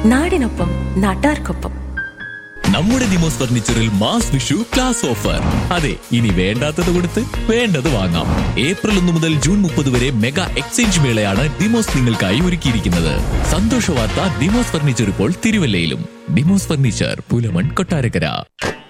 നാടിനൊപ്പം നാട്ടാർക്കൊപ്പം. നമ്മുടെ Demos ഫർണിച്ചറിൽ mass Vishu class offer. അതെ, ഇനി വേണ്ടാത്തത് കൊടുത്ത് വേണ്ടത് വാങ്ങാം. ഏപ്രിൽ 1 മുതൽ ജൂൺ 30 വരെ മെഗാ എക്സ്ചേഞ്ച് മേളയാണ് ദിമോസ് നിങ്ങൾക്കായി ഒരുക്കിയിരിക്കുന്നത്. സന്തോഷ വാർത്ത, ദിമോസ് ഫർണിച്ചർ ഇപ്പോൾ തിരുവല്ലയിലും. ദിമോസ് ഫർണിച്ചർ, പുലമൺ, കൊട്ടാരക്കര.